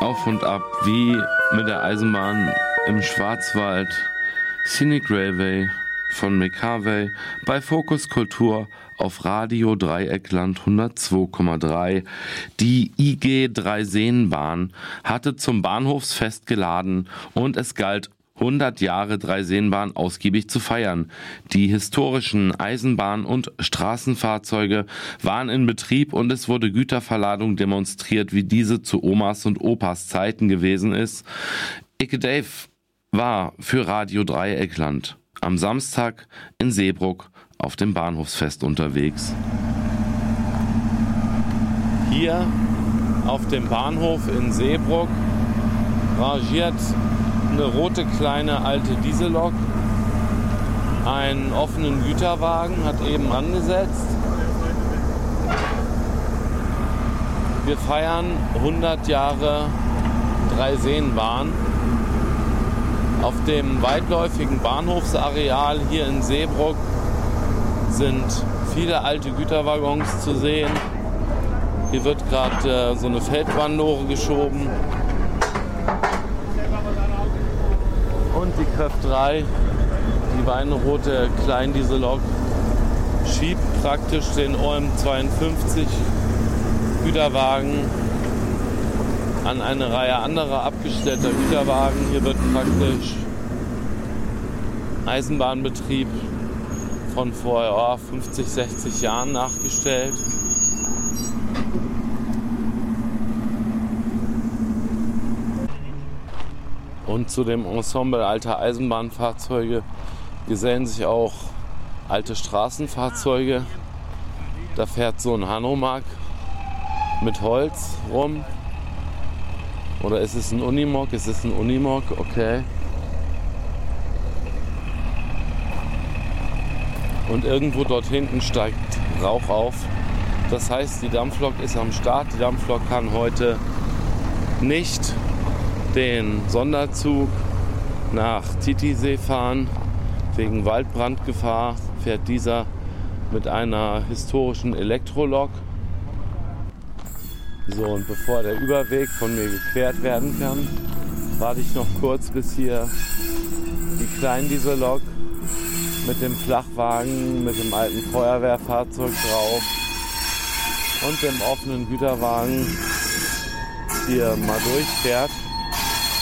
Auf und ab wie mit der Eisenbahn im Schwarzwald. Scenic Railway von McHarvey bei Fokus Kultur auf Radio Dreieckland 102,3. Die IG Dreiseenbahn hatte zum Bahnhofsfest geladen und es galt 100 Jahre Dreiseenbahn ausgiebig zu feiern. Die historischen Eisenbahn- und Straßenfahrzeuge waren in Betrieb und es wurde Güterverladung demonstriert, wie diese zu Omas und Opas Zeiten gewesen ist. Icke Dave war für Radio Dreieckland am Samstag in Seebrugg auf dem Bahnhofsfest unterwegs. Hier auf dem Bahnhof in Seebrugg rangiert eine rote kleine alte Diesellok. Einen offenen Güterwagen hat eben angesetzt. Wir feiern 100 Jahre Dreiseenbahn. Auf dem weitläufigen Bahnhofsareal hier in Seebrugg sind viele alte Güterwaggons zu sehen. Hier wird gerade so eine Feldbahnlore geschoben. Und die Kräft 3, die weinrote Kleindiesellok, schiebt praktisch den OM 52 Güterwagen an eine Reihe anderer abgestellter Güterwagen. Hier wird praktisch Eisenbahnbetrieb von vor 50, 60 Jahren nachgestellt. Und zu dem Ensemble alter Eisenbahnfahrzeuge gesellen sich auch alte Straßenfahrzeuge. Da fährt so ein Hanomag mit Holz rum. Oder ist es ein Unimog? Es ist ein Unimog, okay. Und irgendwo dort hinten steigt Rauch auf. Das heißt, die Dampflok ist am Start. Die Dampflok kann heute nicht den Sonderzug nach Titisee fahren. Wegen Waldbrandgefahr fährt dieser mit einer historischen Elektrolok. So, und bevor der Überweg von mir gequert werden kann, warte ich noch kurz, bis hier die Kleindieselok mit dem Flachwagen, mit dem alten Feuerwehrfahrzeug drauf und dem offenen Güterwagen hier mal durchfährt.